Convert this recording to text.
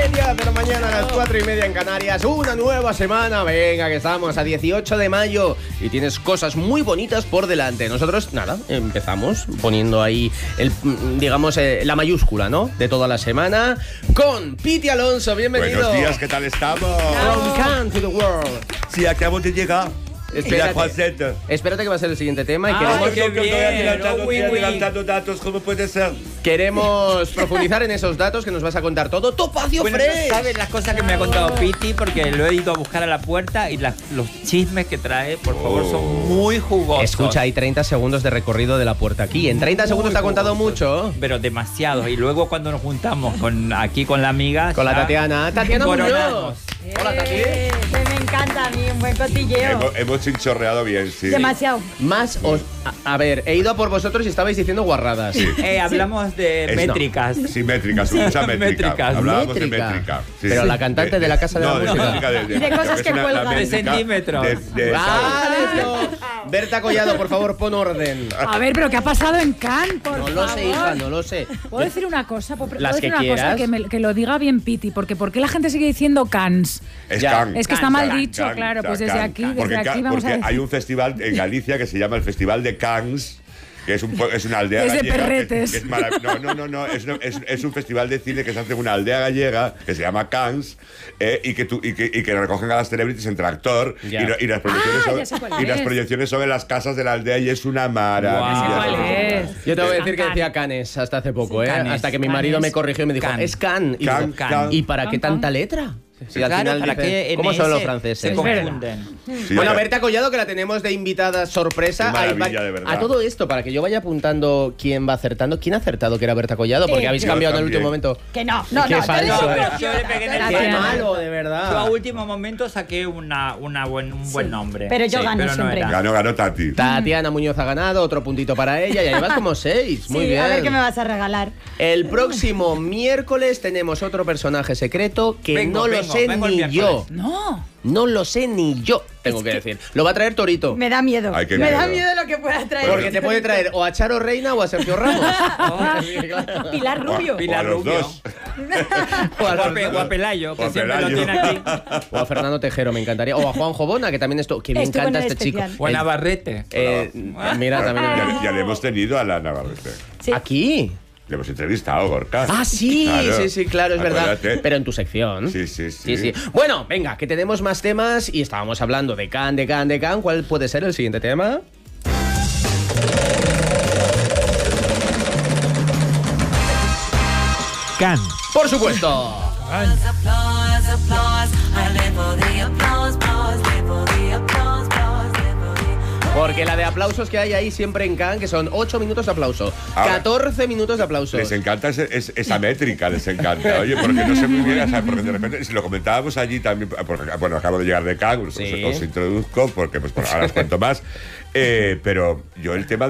10 de la mañana, a las 4:30 en Canarias. Una nueva semana, venga, que estamos a 18 de mayo y tienes cosas muy bonitas por delante. Nosotros, nada, empezamos poniendo ahí, la mayúscula, ¿no? De toda la semana con Piti Alonso, bienvenido. Buenos días, ¿qué tal estamos? From Cannes to the world. Sí, acabo de llegar. Espérate que va a ser el siguiente tema y Estoy adelantando datos, ¿cómo puede ser? queremos profundizar en esos datos que nos vas a contar todo. ¡Topacio Fresh! No sabes las cosas que me ha contado Piti porque lo he ido a buscar a la puerta y los chismes que trae, por favor, son muy jugosos. Escucha, hay 30 segundos de recorrido de la puerta aquí. En 30 segundos te ha contado mucho. Pero demasiados. Y luego cuando nos juntamos aquí con la amiga... Con la Tatiana. Tatiana Muñoz. Hola, Tati. Me encanta a mí, un buen cotilleo. Hemos chinchorreado bien, sí. Demasiado. A ver, he ido a por vosotros y estabais diciendo guarradas. Sí. Hablamos de métricas. Sí, métricas, mucha métrica. Métricas. Hablábamos de métrica. Sí, Pero sí. la cantante de la Casa de la Música. métrica Y de cosas que cuelgan. De centímetros. Berta Collado, por favor, pon orden. A ver, pero ¿qué ha pasado en Cannes? No lo sé, hija, no lo sé. ¿Puedo decir una cosa? ¿Puedo Las decir que una cosa quieras. que lo diga bien Piti? Porque ¿por qué la gente sigue diciendo Cannes? Es Ya. Cannes. Es que está mal Cannes, dicho, Cannes, claro. Pues Cannes. desde aquí Porque vamos a decir. hay un festival en Galicia que se llama el Festival de Cannes, que es una aldea Es de gallega. perretes. Que es no. Es un festival de cine que se hace en una aldea gallega que se llama Cannes y que recogen a las celebrities entre actor Ya. y las proyecciones ya sé cuál las es. proyecciones son en las casas de la aldea y es una maravilla. Ya sé cuál es. Yo te voy a decir que Cannes. decía Canes hasta hace poco, Sí, Cannes, hasta que mi marido Cannes. me corrigió y me dijo, Cannes. es Cannes. Y, Cannes, digo, Cannes. ¿y para qué tanta letra? Si al Claro, final ¿para dicen, qué ¿cómo son los NS franceses? se confunden? Sí, Bueno, pero- Berta Collado, que la tenemos de invitada sorpresa. Qué maravilla, Hay de verdad. a todo esto, para que yo vaya apuntando quién va acertando. ¿Quién ha acertado que era Berta Collado? Porque habéis yo cambiado en el también. último momento. Que no. Qué Yo falso, digo ¿eh? que Yo le pegué en el Qué Tatiana. malo, de Yo a verdad. último momento saqué un buen nombre. Pero yo gano no siempre. era. Ganó Tati. Tatiana Muñoz ha ganado, otro puntito para ella. Ya llevas como 6. Muy Sí, bien. a ver qué me vas a regalar. El próximo miércoles tenemos otro personaje secreto que Vengo no lo sé el ni miércoles. yo. No. No lo sé ni yo, tengo que decir. Lo va a traer Torito. Me da miedo. Ay, qué Me da miedo. miedo lo que pueda traer. Porque te puede traer o a Charo Reina o a Sergio Ramos. Pilar Rubio. Pilar O a los Rubio. dos. O a Pelayo, que O a siempre Pelayo. lo tiene aquí. O a Fernando Tejero, me encantaría. O a Juan Jobona, que también que me Estuvo en encanta el este chico. especial. O a Navarrete. Mira, también. Ya le hemos tenido a la Navarrete. Sí. Aquí. Le hemos entrevistado, Gorka. Ah, sí, Claro. sí, claro, es verdad. Acuérdate. Pero en tu sección. Sí. Bueno, venga, que tenemos más temas y estábamos hablando de Cannes. ¿Cuál puede ser el siguiente tema? Cannes. Por supuesto. Porque la de aplausos que hay ahí siempre en Cannes, que son 8 minutos de aplauso, Ahora, 14 minutos de aplauso. Les encanta esa métrica, les encanta. Oye, porque no sé muy bien, o sea, porque de repente, si lo comentábamos allí también, porque, bueno, acabo de llegar de Cannes, Sí. os introduzco, porque pues ahora os cuento más, pero yo el tema